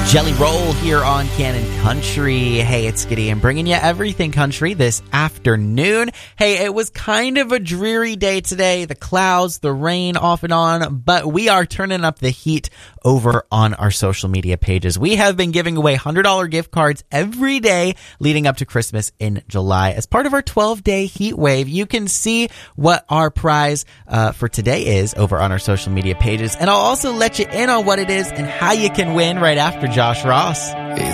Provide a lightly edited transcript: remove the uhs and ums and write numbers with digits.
Jelly Roll here on Cannon Country. Hey, it's Gideon bringing you everything country this afternoon. Hey, it was kind of a dreary day today. The clouds, the rain off and on, but we are turning up the heat over on our social media pages. We have been giving away $100 gift cards every day leading up to Christmas in July as part of our 12-day heat wave. You can see what our prize for today is over on our social media pages, and I'll also let you in on what it is and how you can win right after Josh Ross.